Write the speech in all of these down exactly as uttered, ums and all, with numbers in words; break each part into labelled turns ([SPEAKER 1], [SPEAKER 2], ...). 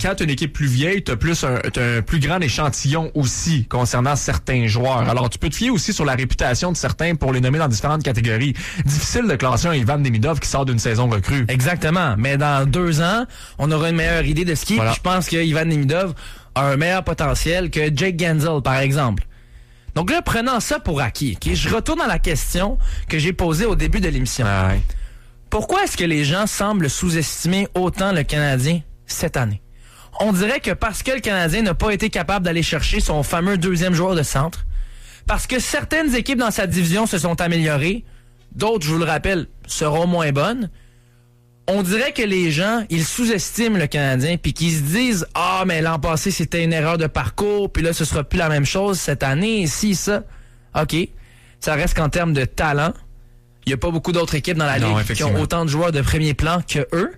[SPEAKER 1] quand tu as une équipe plus vieille, tu as plus un, t'as un plus grand échantillon aussi concernant certains joueurs. Alors, tu peux te fier aussi sur la réputation de certains pour les nommer dans différentes catégories. Difficile de classer un Ivan Demidov qui sort d'une saison recrue.
[SPEAKER 2] Exactement. Mais dans deux ans, on aura une meilleure idée de ce qui est. Voilà. Je pense que Ivan Demidov a un meilleur potentiel que Jake Gensel, par exemple. Donc là, prenant ça pour acquis, okay, je retourne à la question que j'ai posée au début de l'émission.
[SPEAKER 1] Ah ouais.
[SPEAKER 2] Pourquoi est-ce que les gens semblent sous-estimer autant le Canadien cette année? On dirait que parce que le Canadien n'a pas été capable d'aller chercher son fameux deuxième joueur de centre, parce que certaines équipes dans sa division se sont améliorées, d'autres, je vous le rappelle, seront moins bonnes, on dirait que les gens, ils sous-estiment le Canadien puis qu'ils se disent « Ah, mais l'an passé, c'était une erreur de parcours, puis là, ce sera plus la même chose cette année, si, ça. » OK. Ça reste qu'en termes de talent, il n'y a pas beaucoup d'autres équipes dans la
[SPEAKER 1] non,
[SPEAKER 2] Ligue qui ont autant de joueurs de premier plan que eux.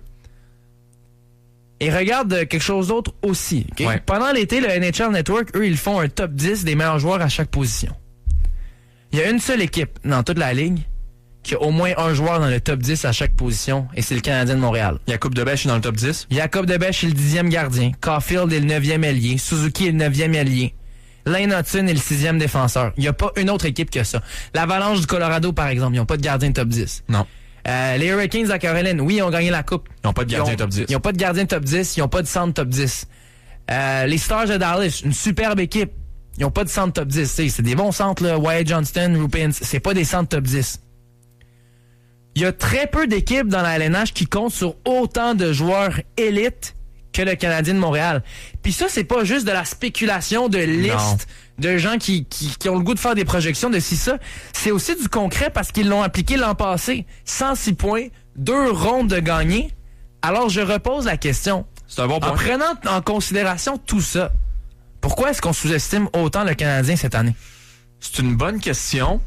[SPEAKER 2] Et regarde quelque chose d'autre aussi. Okay?
[SPEAKER 1] Ouais.
[SPEAKER 2] Pendant l'été, le N H L Network, eux, ils font un top dix des meilleurs joueurs à chaque position. Il y a une seule équipe dans toute la Ligue qui a au moins un joueur dans le top dix à chaque position, et c'est le Canadien de Montréal.
[SPEAKER 1] Jacob Debèche est dans le top dix.
[SPEAKER 2] Jacob Debèche est le dixième gardien. Caulfield est le neuvième ailier. Suzuki est le neuvième ailier. Lane Hudson est le sixième défenseur. Il n'y a pas une autre équipe que ça. L'Avalanche du Colorado, par exemple, ils n'ont pas de gardien top dix.
[SPEAKER 1] Non.
[SPEAKER 2] Euh, les Hurricanes à Caroline, oui, ils ont gagné la Coupe.
[SPEAKER 1] Ils n'ont pas de gardien
[SPEAKER 2] ils ont,
[SPEAKER 1] top dix.
[SPEAKER 2] Ils n'ont pas de gardien top dix. Ils n'ont pas de centre top dix. Euh, les Stars de Dallas, une superbe équipe. Ils n'ont pas de centre top dix. C'est, c'est des bons centres, là. Wyatt Johnston, Rupin. C'est pas des centres top dix. Il y a très peu d'équipes dans la L N H qui comptent sur autant de joueurs élites que le Canadien de Montréal. Puis ça, c'est pas juste de la spéculation de listes de gens qui, qui, qui ont le goût de faire des projections de ci, ça. C'est aussi du concret parce qu'ils l'ont appliqué l'an passé. cent six points, deux rondes de gagnés. Alors, je repose la question.
[SPEAKER 1] C'est un bon point.
[SPEAKER 2] En prenant en considération tout ça, pourquoi est-ce qu'on sous-estime autant le Canadien cette année?
[SPEAKER 1] C'est une bonne question.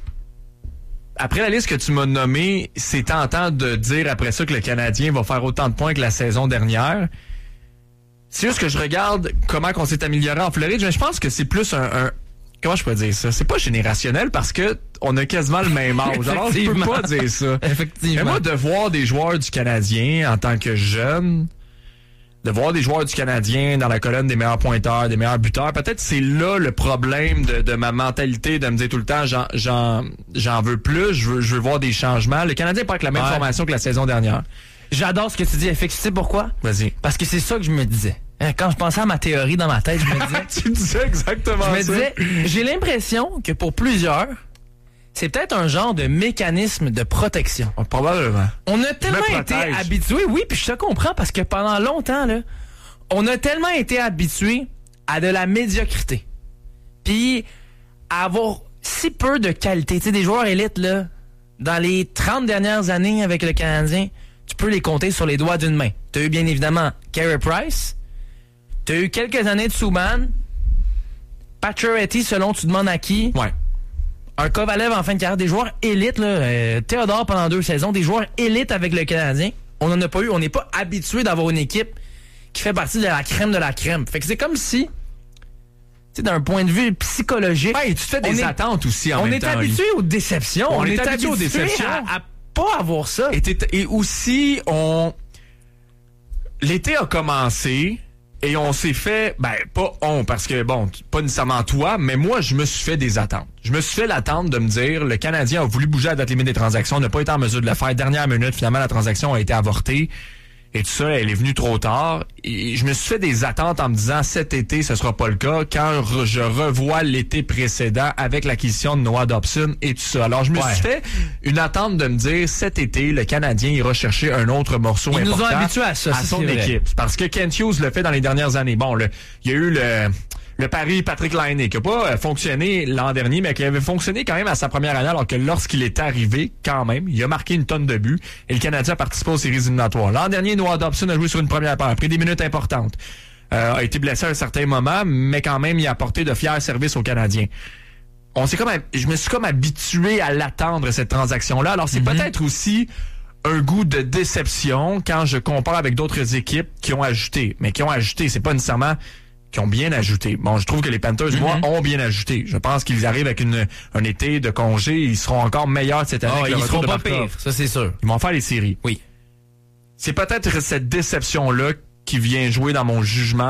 [SPEAKER 1] Après la liste que tu m'as nommée, c'est tentant de dire après ça que le Canadien va faire autant de points que la saison dernière. C'est juste que je regarde comment on s'est amélioré en Floride. Je pense que c'est plus un, un... Comment je peux dire ça? C'est pas générationnel parce que on a quasiment le même âge. Alors, je peux pas dire ça.
[SPEAKER 2] Effectivement.
[SPEAKER 1] Mais moi, de voir des joueurs du Canadien en tant que jeune, de voir des joueurs du Canadien dans la colonne des meilleurs pointeurs, des meilleurs buteurs, peut-être c'est là le problème de, de ma mentalité, de me dire tout le temps, j'en, j'en, j'en veux plus, je veux, je veux voir des changements. Le Canadien n'est pas avec la même ouais. formation que la saison dernière.
[SPEAKER 2] J'adore ce que tu dis, F X. Tu sais pourquoi?
[SPEAKER 1] Vas-y.
[SPEAKER 2] Parce que c'est ça que je me disais. Quand je pensais à ma théorie dans ma tête, je me disais...
[SPEAKER 1] tu disais exactement ça.
[SPEAKER 2] Je me disais, j'ai l'impression que pour plusieurs, c'est peut-être un genre de mécanisme de protection.
[SPEAKER 1] Oh, probablement.
[SPEAKER 2] On a tellement été habitués, oui, puis je te comprends, parce que pendant longtemps, là, on a tellement été habitués à de la médiocrité. Puis à avoir si peu de qualité. Tu sais, des joueurs élites, là, dans les trente dernières années avec le Canadien, tu peux les compter sur les doigts d'une main. Tu as eu bien évidemment Carey Price, tu as eu quelques années de Subban, Pacioretty, selon tu demandes à qui.
[SPEAKER 1] Ouais.
[SPEAKER 2] Un Kovalev en fin de carrière, des joueurs élites, là, euh, Théodore pendant deux saisons, des joueurs élites avec le Canadien. On n'en a pas eu, on n'est pas habitué d'avoir une équipe qui fait partie de la crème de la crème. Fait que c'est comme si, tu sais, d'un point de vue psychologique...
[SPEAKER 1] Ouais, et tu te fais des attentes aussi en
[SPEAKER 2] on
[SPEAKER 1] même
[SPEAKER 2] est
[SPEAKER 1] temps.
[SPEAKER 2] On est habitué aux déceptions.
[SPEAKER 1] On,
[SPEAKER 2] on
[SPEAKER 1] est,
[SPEAKER 2] est
[SPEAKER 1] habitué aux déceptions.
[SPEAKER 2] À, à pas avoir ça.
[SPEAKER 1] Et, et aussi, on... L'été a commencé... Et on s'est fait, ben pas on, parce que bon, pas nécessairement toi, mais moi je me suis fait des attentes. Je me suis fait l'attente de me dire, le Canadien a voulu bouger à la date limite des transactions, n'a pas été en mesure de le faire. Dernière minute, finalement la transaction a été avortée. Et tout ça, elle est venue trop tard. Et je me suis fait des attentes en me disant, cet été, ce sera pas le cas. Quand je revois l'été précédent avec l'acquisition de Noah Dobson et tout ça. Alors, je me ouais. suis fait une attente de me dire, cet été, le Canadien ira chercher un autre morceau
[SPEAKER 2] Ils
[SPEAKER 1] important
[SPEAKER 2] nous ont habitués à ça,
[SPEAKER 1] à son équipe. Parce que Kent Hughes le fait dans les dernières années. Bon, le, il y a eu le... Le pari Patrick Laine, qui n'a pas fonctionné l'an dernier, mais qui avait fonctionné quand même à sa première année, alors que lorsqu'il est arrivé, quand même, il a marqué une tonne de buts, et le Canadien a participé aux séries éliminatoires. L'an dernier, Noah Dobson a joué sur une première paire, a pris des minutes importantes, euh, a été blessé à un certain moment, mais quand même, il a apporté de fiers services aux Canadiens. On s'est comme, je me suis comme habitué à l'attendre, cette transaction-là. Alors, c'est mm-hmm. peut-être aussi un goût de déception quand je compare avec d'autres équipes qui ont ajouté. Mais qui ont ajouté, c'est pas nécessairement... qui ont bien ajouté. Bon, je trouve que les Panthers, mm-hmm. moi, ont bien ajouté. Je pense qu'ils arrivent avec une, un été de congé. Ils seront encore meilleurs cette année.
[SPEAKER 2] Oh,
[SPEAKER 1] avec
[SPEAKER 2] ils
[SPEAKER 1] le
[SPEAKER 2] seront
[SPEAKER 1] de
[SPEAKER 2] pas
[SPEAKER 1] Barkov.
[SPEAKER 2] pires, ça c'est sûr.
[SPEAKER 1] Ils vont faire les séries.
[SPEAKER 2] Oui.
[SPEAKER 1] C'est peut-être cette déception-là qui vient jouer dans mon jugement